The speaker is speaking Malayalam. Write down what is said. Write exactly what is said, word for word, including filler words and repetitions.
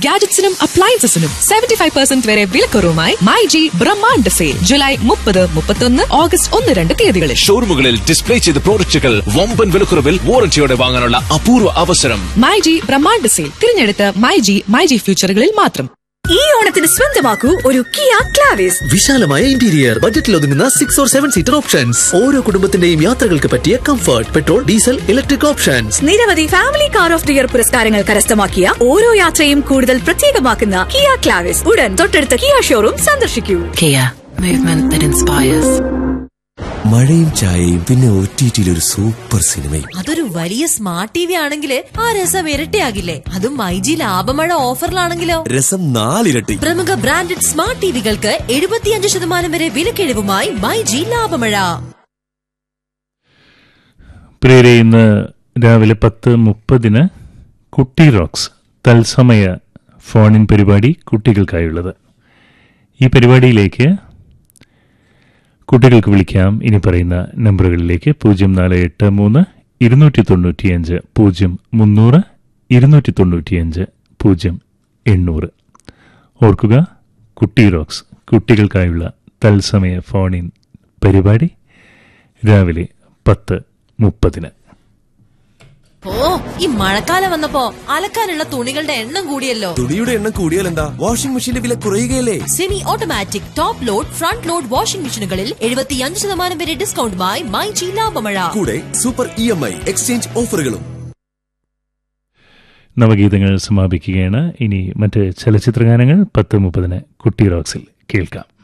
ഗാഡ്ജറ്റ്സിനും അപ്ലയൻസസിനും സെവന്റി ഫൈവ് പെർസെന്റ് വരെ വിലക്കുറവുമായി my G Brahmanda sale July മുപ്പത് മുപ്പത്തൊന്ന് ഓഗസ്റ്റ് ഒന്ന് രണ്ട് തീയതികളിൽ ഷോറൂമുകളിൽ ഡിസ്പ്ലേ ചെയ്ത പ്രോഡക്റ്റുകൾ വമ്പൻ വിലക്കുറവിൽ വാറന്റിയോടെ വാങ്ങാനുള്ള അപൂർവ അവസരം. മൈ ജി ബ്രഹ്മാണ്ഡ സെയിൽ തിരഞ്ഞെടുത്ത മൈ ജി മൈ ജി ഫ്യൂച്ചറുകളിൽ മാത്രം. ഈ ഓണത്തിന് സ്വന്തമാക്കൂ ഒരു കിയ ക്ലാവിസ്. വിശാലമായ ഇന്റീരിയർ, ബജറ്റിൽ ഒതുങ്ങുന്ന six or seven seater options, ഓരോ കുടുംബത്തിന്റെയും യാത്രകൾക്ക് പറ്റിയ comfort, petrol, diesel, electric options, നിരവധി family car of the year പുരസ്കാരങ്ങൾ കരസ്ഥമാക്കിയ ഓരോ യാത്രയും കൂടുതൽ പ്രത്യേകമാക്കുന്ന കിയ ക്ലാവിസ് ഉടൻ തൊട്ടടുത്ത കിയ ഷോറൂം സന്ദർശിക്കൂ. Kia, movement that inspires. മഴയും ചായയും പിന്നെ ഒ ടി ടിയിൽ ഒരു സൂപ്പർ സിനിമയും. അതൊരു വലിയ സ്മാർട്ട് ടി വി ആണെങ്കിൽ ആ രസം ഇരട്ടിയാകില്ലേ? അതും മൈജി ലാഭമഴ ഓഫറിലാണെങ്കിലോ രസം നാലിരട്ടി. പ്രമുഖ ബ്രാൻഡഡ് സ്മാർട്ട് ടിവികൾക്ക് എഴുപത്തിയഞ്ച് ശതമാനം വരെ വിലക്കിഴിവുമായി മൈജി ലാഭമഴ. പ്രിയരെ, ഇന്ന് രാവിലെ പത്ത് മുപ്പതിന് കുട്ടി റോക്സ് തത്സമയ ഫോണിൻ പരിപാടി കുട്ടികൾക്കായുള്ളത്. ഈ പരിപാടിയിലേക്ക് കുട്ടികൾക്ക് വിളിക്കാം. ഇനി പറയുന്ന നമ്പറുകളിലേക്ക്: പൂജ്യം നാല് എട്ട് മൂന്ന് ഇരുന്നൂറ്റി തൊണ്ണൂറ്റിയഞ്ച് പൂജ്യം മുന്നൂറ്, ഇരുന്നൂറ്റി തൊണ്ണൂറ്റിയഞ്ച് പൂജ്യം എണ്ണൂറ്. ഓർക്കുക, കുട്ടി റോക്സ് കുട്ടികൾക്കായുള്ള തത്സമയ ഫോണിൻ പരിപാടി രാവിലെ പത്ത് മുപ്പതിന്. ഓ, ഈ മഴക്കാലം വന്നപ്പോ അലക്കാനുള്ള തുണികളുടെ എണ്ണം കൂടിയല്ലോ. തുണിയുടെ എണ്ണം കൂടിയാൽ എന്താ? വാഷിംഗ് മെഷീന്റെ വില കുറയുകയല്ലേ? Semi automatic top load front load washing മെഷീനുകളിൽ എഴുപത്തിയഞ്ച് ശതമാനം വരെ ഡിസ്കൗണ്ടുമായി മൈജി ലാഭമഴ. കൂടെ super E M I exchange ഓഫറുകളും. നവഗീതങ്ങൾ സമാപിക്കുകയാണ്. ഇനി മറ്റ് ചലച്ചിത്രഗാനങ്ങൾ പത്ത് മുപ്പതിന് കുട്ടി റോക്സിൽ കേൾക്കാം.